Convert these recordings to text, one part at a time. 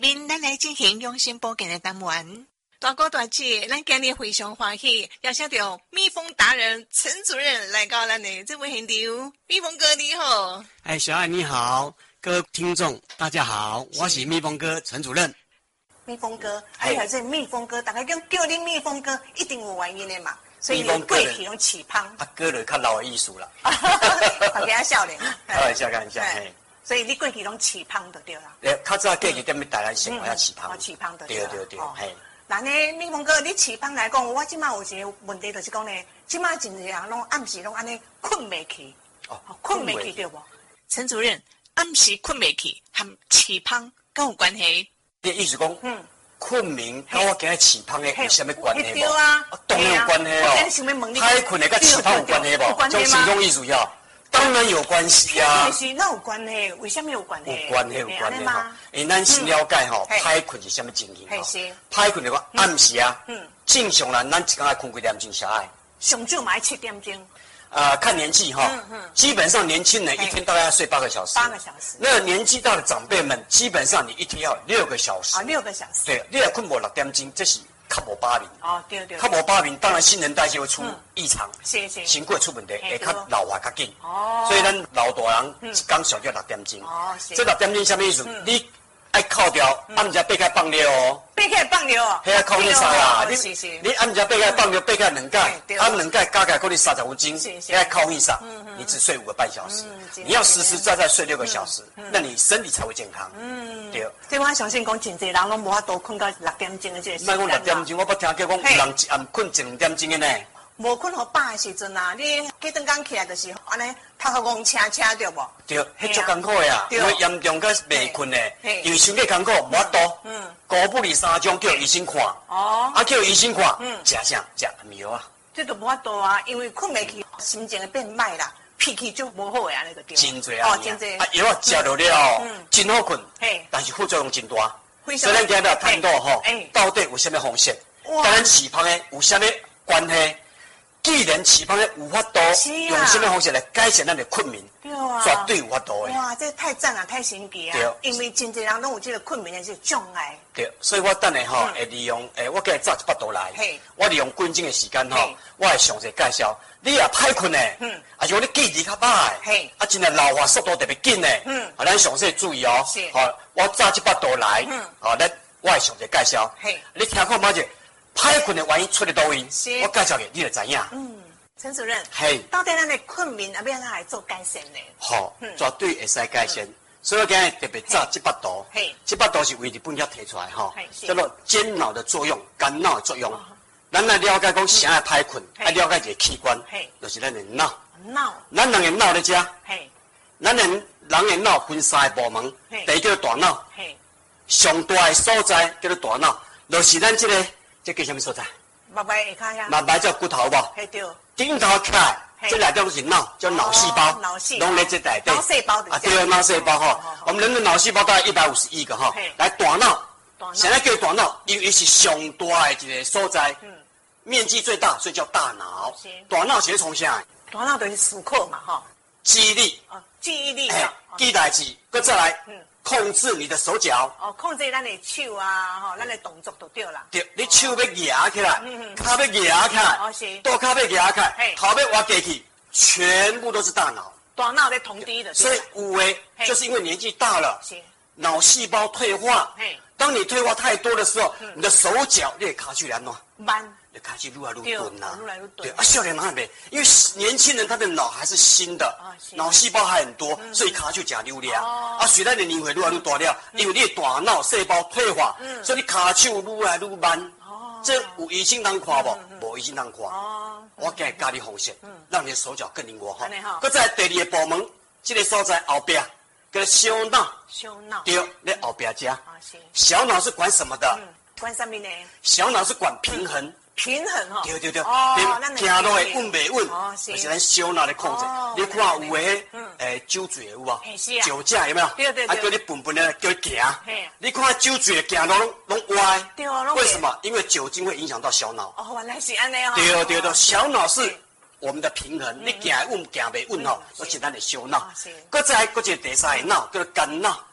面，咱来进行养生保健的单元。大哥大姐，咱今日非常欢喜，邀请到蜜蜂达人陈主任来到咱的这位现场。蜜蜂哥你好， 小爱你好，各位听众大家好，我是蜜蜂哥陈主任。 蜜蜂哥，还有这蜜蜂哥，大家叫你蜜蜂哥，一定有原因的嘛。所以你贵体拢起胖。 哥就较老的艺术啦。 大家笑脸。 开玩笑，开玩笑。 所以你贵体拢起胖就对啦。 较早过去踮咧台湾生活要起胖。 起胖就对。嘿。 那呢，蜜蜂哥，你起胖来讲，我即马有一个问题，就是讲呢，即马真侪人拢暗时拢安尼困袂去，困袂去对无？陈主任，暗时困袂去，和起胖敢有关系？ 你意思讲，困眠跟我今日起胖的有啥物关系无？ 对啊， 当然有关系哦。太困的跟起胖有关系无？从其中意思要。当然有关系啊！ 是那有关系，为什么有关系？ 有关系哈！因为咱先了解吼，歹困是什么情形吼？歹困就讲暗时啊，正常人咱一工爱困几点钟？小爱？ 上少嘛要7点钟。 看年纪哈，基本上年轻人一天大概要睡8个小时。 8个小时。 那年纪大的长辈们，基本上你一天要6个小时。 6个小时。 对，你若困无6点钟，这是较无把面。 对。 较无把面，当然新陈代谢会出异常， 是。 身体会出问题，会较老化较紧。所以咱老大人一工上叫6点钟。这6点钟什么意思？你爱靠掉，暗时8盖放尿哦。8盖放尿哦。迄个靠你啥啦？你暗时8盖放尿，8盖2盖，2盖加起来可能30分钟，迄个靠你啥？你只睡5个半小时，你要实实在在睡6个小时，那你身体才会健康。对。 这我相信讲，真侪人拢无法度困到6点钟的这个时间。 莫讲6点钟，我捌听讲有人一暗困1、2点钟的呢。 无困好饱的时阵啊，你隔顿工起来就是安尼头壳戆车对无？ 对，迄足艰苦的啊，因为严重个袂困的，因为身体艰苦，无法度。高不离3种叫医生看。叫医生看，食啥？食药啊。 这都无法度啊，因为困袂去，心情会变歹啦，脾气就无好呀，那个对。 真侪啊！真侪。药啊食落了，真好困，但是副作用真大。所以咱今日要探讨吼，到底有啥物方式，跟咱起胖的有啥物关系？既然起胖的有法度，用什么方式来改善咱的困眠？绝对有法度的。 哇，这太赞了，太神奇啊！因为真侪人拢有这个困眠的这个障碍。 对，所以我等下吼会利用我今日早100度来，我利用几分钟的时间吼，我会详细介绍。你也歹困的，啊，像你记忆较歹的，真的老化速度特别紧的，咱详细注意哦。我早100度来，咱我会详细介绍。你听看嘛者。歹困的原因出在倒位？我介绍给你就知影。 陈主任，到底咱的困眠要安怎来做改善呢？ 好，绝对会使改善。所以我今日特别早100度，100度是为日本遐提出来哈，叫做间脑的作用、干脑的作用。咱来了解讲啥个歹困，要了解一个器官，就是咱的脑。咱人的脑咧遮，咱人的脑分3个部门，第一叫大脑，上大的所在叫做大脑，就是咱这个。这叫什么所在？ 目白下骹呀。 目白叫骨头无？ 对。 顶头起来，这内底都是脑，叫脑细胞。拢在这内底。 脑细胞对，脑细胞哈。我们人的脑细胞大概150亿个哈。来大脑，现在叫大脑，因为是上大的一个所在，面积最大，所以叫大脑。大脑是从啥？ 大脑就是思考嘛哈。 记忆力。 记忆力。 记代志，搁再来。控制你的手脚， 控制咱的手啊，咱的动作就对啦。 对，你手要压起来，脚要压起来，肚脚要压起来，头要挖过去，全部都是大脑。 大脑在通知的。 所以有的就是因为年纪大了，脑细胞退化。当你退化太多的时候，你的手脚你也卡去然喏， 慢。 就开始愈来愈钝啦， 对啊，少年人还没，因为年轻人他的脑还是新的，脑细胞还很多，所以卡就假流量。随着你年岁愈来愈大了，因为你的大脑细胞退化，所以你卡手愈来愈慢。这有医生通看无？无医生通看。我今日教你方式，让你的手脚更灵活哈。搁在第2个部门，这个所在后边叫小脑。 小脑。 对，在后边这。小脑是管什么的？ 管什么呢？ 小脑是管平衡。 平衡哈， 对，行路会稳袂稳，就是咱小脑的控制。你看有诶，酒醉有无？酒驾有没有？ 对。 叫你笨笨的，叫你行。你看酒醉行路拢歪。 对， 为什么？因为酒精会影响到小脑。 原来是安尼哦。 对，小脑是我们的平衡。你行稳行袂稳吼，都是咱的小脑。搁再搁一个第3个脑，叫做肝脑。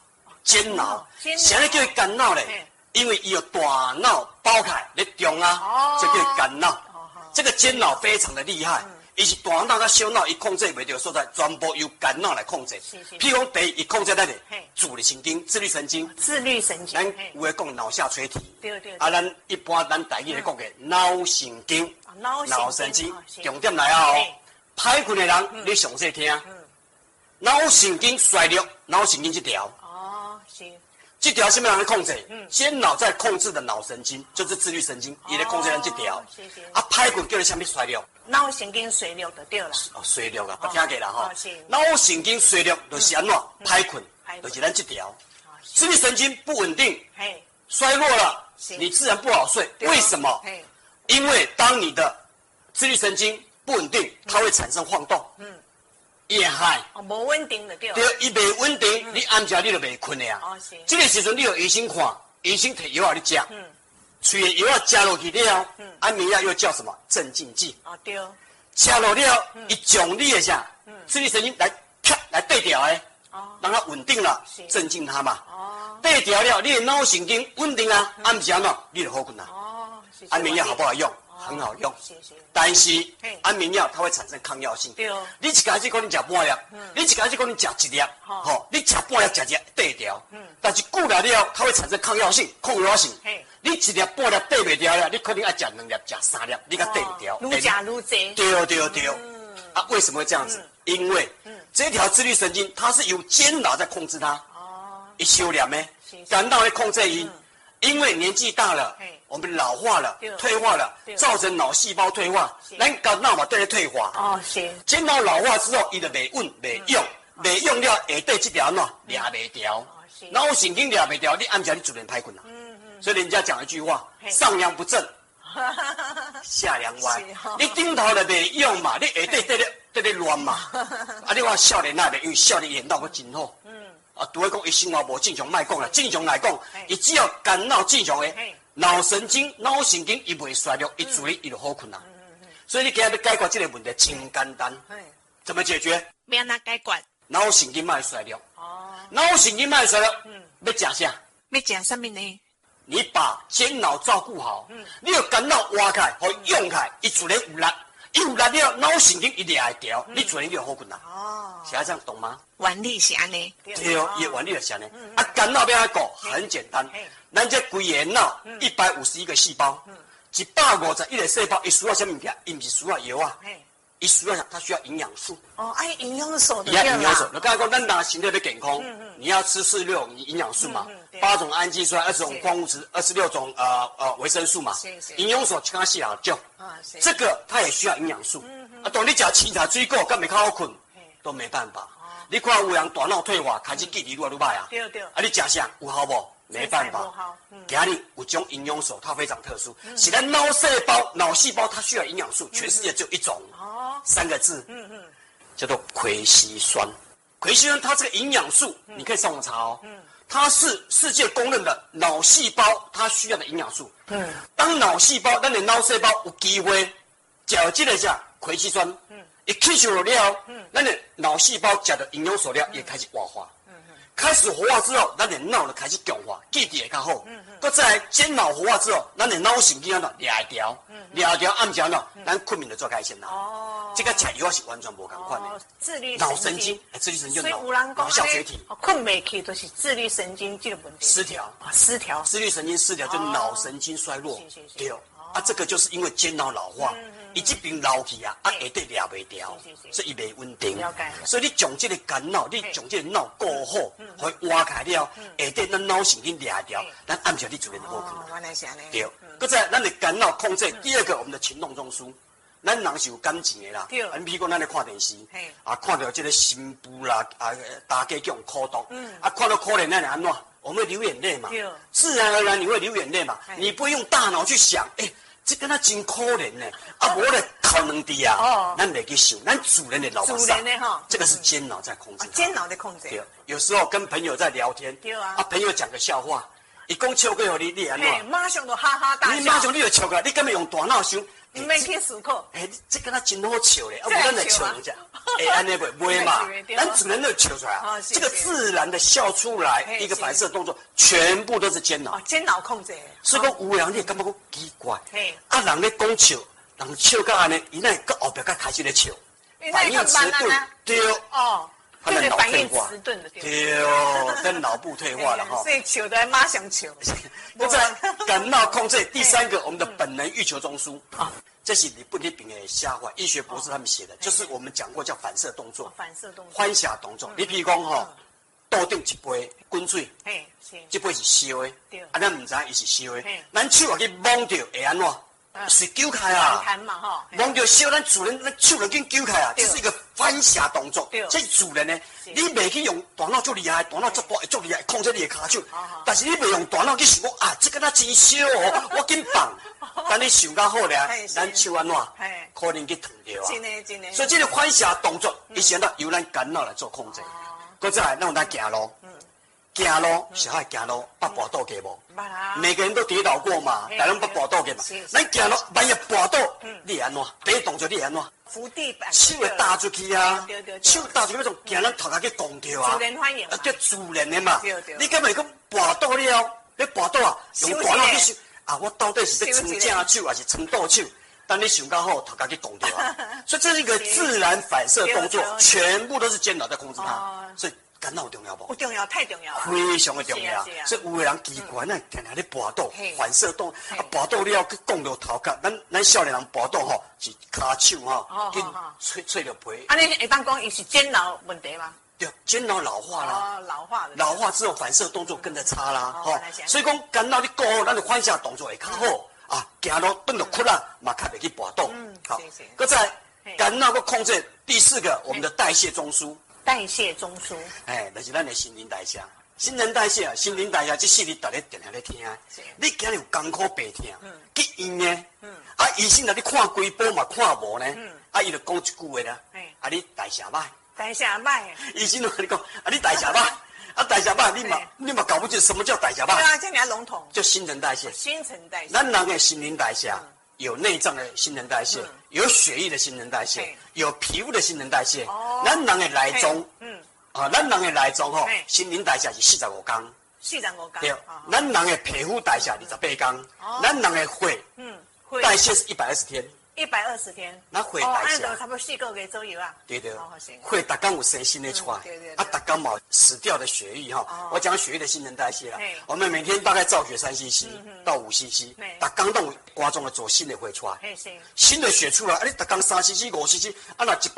间脑，啥叫干脑咧？因为伊有大脑包开咧中啊，这叫干脑。这个间脑非常的厉害，伊是大脑甲小脑伊控制袂到所在，全部由干脑来控制。譬如讲，第一，伊控制咱的自律神经，自律神经。咱有诶讲脑下垂体。对。啊，咱一般咱台语咧讲嘅脑神经，脑神经，重点来啊哦！歹困的人，你详细听。脑神经衰弱，脑神经这条。是。这条什么人来控制？间脑在控制的脑神经，就是自律神经，伊来控制咱这条。啊，歹困叫你什么衰弱？ 脑神经衰弱就对了。 衰弱啊，捌听过啦吼。脑神经衰弱就是安怎？歹困，就是咱这条。自律神经不稳定，衰弱了，你自然不好睡。为什么？因为当你的自律神经不稳定，它会产生晃动。也害。 无稳定就对。 对，伊袂稳定，你暗时你就袂困的啊。这个时阵你有医生看，医生摕药你食。嘴的药加落去了，安眠药又叫什么镇静剂？ 对。 加落了，伊将你的啥？自律神经来对调的，让它稳定了，镇静它嘛。对调了，你的脑神经稳定啊，暗时喏，你就好困啦。安眠药好不好用？很好用，但是安眠药它会产生抗药性。对哦。你一开始讲你食半粒，你一开始讲你食一粒，你食半粒食一对调。但是久来了，它会产生抗药性、抗药性。你一粒半粒对袂掉了，你可能要食2粒、食3粒，你才对得掉。 愈食愈济。 对。啊，为什么会这样子？因为这条自律神经它是由间脑在控制它。一修炼呢，肝脑会控制伊。因为年纪大了，我们老化了、退化了，造成脑细胞退化，咱肝脑嘛对它退化。间脑老化之后，伊就袂稳、袂用了，下底这条喏抓袂掉，脑神经抓袂掉，你暗时你自然歹困啦。所以人家讲一句话：上梁不正，下梁歪。你顶头就袂用嘛，你下底在咧乱嘛。啊，你话少年那边，因为少年眼脑佫真好。除非讲伊生活无正常，莫讲啦。正常来讲，伊只要肝脑正常的，脑神经伊袂衰弱，伊自然伊就好困啦。所以你今日要解决这个问题，真简单。怎么解决？ 要哪解决？ 脑神经莫衰弱。脑神经莫衰弱，要食啥？ 要食什么呢？ 你把间脑照顾好，你有肝脑挖开，和用开，伊自然有力。伊有力了，脑神经一抓会调，你自然就好困啦。现在这样懂吗？ 原理是安尼。 对哦，伊原理就是安尼。肝脑要安怎顾？很简单，咱这规个脑151个细胞，151个细胞，伊需要什么物件？伊不是需要药啊，伊需要啥？它需要营养素。 营养素的。 营养素。我刚才讲，咱人身体要健康，你要吃46种营养素嘛，8种氨基酸，20种矿物质，26种维生素嘛。营养素刚刚细了就。这个它也需要营养素。当你吃青菜、水果，敢袂较好困，都没办法。你看有人大脑退化，开始记忆愈来愈歹啊。对。你吃啥有效无？没办法。今日有种营养素，它非常特殊，是咱脑细胞它需要营养素，全世界只有1种。3个字。叫做葵烯酸。葵烯酸它这个营养素，你可以上网查哦。它是世界公认的脑细胞它需要的营养素。当脑细胞，咱的脑细胞有机会吃这个啥葵烯酸，一吸收了，咱的脑细胞吃的营养素了也开始活化。开始活化之后，咱的脑就开始强化，记忆会较好。再来间脑活化之后，咱的脑神经抓会调，暗时咱困眠就做开心啦。这个吃药是完全无同款的。脑神经，自律神经，脑下垂体， 困袂去就是自律神经这个问题失调。自律神经失调就是脑神经衰弱。对。这个就是因为间脑老化，伊这边老去啊，下底抓袂掉，所以伊袂稳定。所以你将这个肝脑，你将这个脑顾好，互伊挖开了，下底咱脑神经抓掉，咱暗时你自然就好困。 原来是安尼。 对。再来，咱的肝脑控制第2个，我们的情动中枢。咱人是有感情的啦，比如讲咱咧看电视，看到这个新妇啦，大家叫苦毒，看到可怜咱安怎？我们会流眼泪嘛？自然而然你会流眼泪嘛？你不会用大脑去想，这跟他真可怜呢，无咧靠两滴啊，咱袂去想，咱主人的脑子上，这个是间脑在控制。 间脑在控制。 对，有时候跟朋友在聊天，朋友讲个笑话，伊讲笑过互你，你安怎？ 马上就哈哈大笑。 你马上你就笑个，你根本用大脑想， 你没去思考。 这跟他真好笑嘞，我咱来笑人家，安尼不会嘛？咱只能够笑出来啊。这个自然的笑出来，一个反射动作，全部都是间脑。 间脑控制。 所以讲有人你感觉讲奇怪，啊，人咧讲笑，人笑到安尼，伊那个后边才开始咧笑，反应迟钝，对哦。 他的反应迟钝的， 对哦，跟脑部退化了哈。 所以球的马上球。 不在感闹控制，第三个我们的本能欲求中枢啊，这是你不能病的下话，医学博士他们写的，就是我们讲过叫反射动作， 反射动作， 欢喜动作。你比如讲哈，倒定一杯滚水，这杯是烧的，啊，咱唔知伊是烧的，咱手也去摸着会安怎？是揪开啊，摸着烧，咱主人咱手就紧揪开啊，这是一个反射动作。这主人呢，你未去用大脑足厉害，大脑足大足厉害控制你的骹手，但是你未用大脑去想讲啊，这个它真烧哦，我紧放。等你想到好咧，咱手安怎？可能去烫掉啊。所以这个反射动作，伊先到由咱干脑来做控制。搁再来，咱有咱行路。行路，小孩行路，捌跋倒过无？每个人都跌倒过嘛，大人捌跋倒过嘛。咱行路，万一跋倒，你安怎？第一动作你安怎？ 扶地板， 手会搭出去啊，手搭出去那种，惊咱头壳去撞掉啊。 自然反应嘛， 叫自然的嘛。你根本讲跋倒了，你跋倒啊，用大脑去想啊，我到底是要撑正手还是撑倒手？当你想到后，头壳去撞掉啊。所以这是一个自然反射动作，全部都是间脑在控制它，所以。干脑有重要不？ 有重要，太重要了， 非常的重要。所以有的人奇怪，咱天天咧跋倒，反射动，啊跋倒了去讲到头壳，咱少年人跋倒吼是骹手吼，去吹着皮。 安尼会当讲伊是间脑问题吗？ 对，间脑老化啦， 老化之后反射动作跟着差啦，吼。所以讲干脑你过后，咱的反射动作会较好啊，行路蹲着屈啦，嘛较袂去跋倒。好，搁再干脑个控制第四个，我们的代谢中枢。 代谢中枢， 就是咱的新陈代谢。新陈代谢啊，新陈代谢，这四日大家定下咧听。你今日有艰苦白听，去医院，医生来你看规波嘛看无呢，伊就讲一句话啦，你代谢歹， 代谢歹。 医生就跟你讲，你代谢歹，代谢歹，你嘛搞不清什么叫代谢歹。 对啊，这样笼统。 就新陈代谢。 新陈代谢。 咱人的新陈代谢。有内脏的新陈代谢，有血液的新陈代谢，有皮肤的新陈代谢。咱人的内脏，咱人的内脏吼，新陈代谢是45天。 45天。 对，咱人的皮肤代谢28天，咱人的血，代谢是120天。 120天。 那血代谢。 差不多4个月左右啊。 对对。血大刚有生新的出来，大刚冇死掉的血液哈。我讲血液的新陈代谢啦，我们每天大概造血3cc 到5cc，大刚都瓜中的做新的血出来，新的血出来，你大刚3cc 5cc，那100